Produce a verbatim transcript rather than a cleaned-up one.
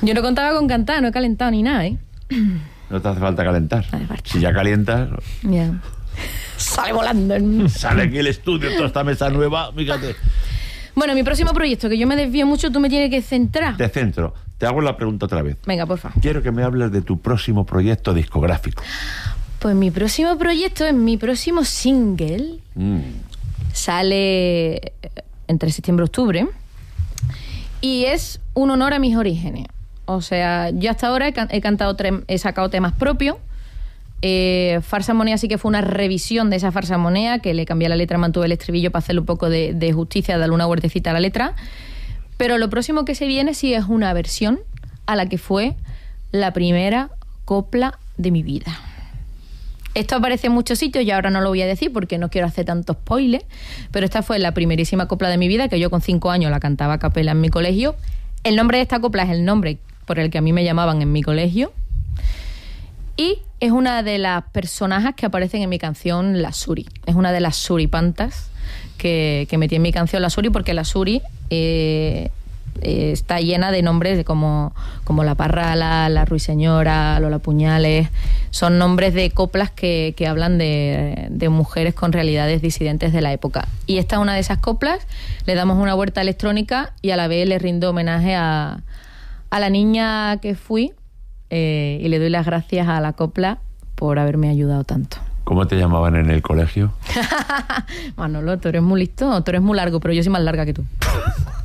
Yo no contaba con cantar, no he calentado ni nada, ¿eh? No te hace falta calentar. No hace falta. Si ya calientas... Ya. Sale volando. En... Sale aquí el estudio, toda esta mesa nueva, fíjate. Bueno, mi próximo proyecto, que yo me desvío mucho, tú me tienes que centrar. Te centro. Te hago la pregunta otra vez. Venga, porfa. Quiero que me hables de tu próximo proyecto discográfico. Pues mi próximo proyecto es mi próximo single. Mm. Sale entre septiembre y octubre. Y es un honor a mis orígenes. O sea, yo hasta ahora he, can- he cantado tres, he sacado temas propios. Eh, Farsa Monea sí que fue una revisión de esa Farsa Monea, que le cambié la letra, mantuve el estribillo para hacerle un poco de, de justicia, darle una huertecita a la letra. Pero lo próximo que se viene sí es una versión a la que fue la primera copla de mi vida. Esto aparece en muchos sitios y ahora no lo voy a decir porque no quiero hacer tanto spoiler, pero esta fue la primerísima copla de mi vida, que yo con cinco años la cantaba a capela en mi colegio. El nombre de esta copla es el nombre por el que a mí me llamaban en mi colegio. Y es una de las personajes que aparecen en mi canción La Suri. Es una de las suripantas que, que metí en mi canción La Suri, porque La Suri eh, eh, está llena de nombres de como, como La Parrala, La Ruiseñora, Lola Puñales. Son nombres de coplas que, que hablan de, de mujeres con realidades disidentes de la época. Y esta es una de esas coplas. Le damos una vuelta electrónica y a la vez le rindo homenaje a, a la niña que fui. Eh, y le doy las gracias a la copla por haberme ayudado tanto. ¿Cómo te llamaban en el colegio? Manolo, tú eres muy listo, tú eres muy largo, pero yo soy más larga que tú.